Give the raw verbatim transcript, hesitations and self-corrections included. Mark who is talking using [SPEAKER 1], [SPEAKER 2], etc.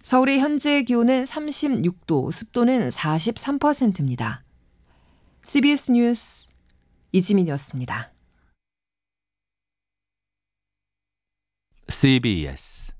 [SPEAKER 1] 서울의 현재 기온은 삼십육 도, 습도는 사십삼 퍼센트입니다. 씨비에스 뉴스 이지민이었습니다.
[SPEAKER 2] 씨비에스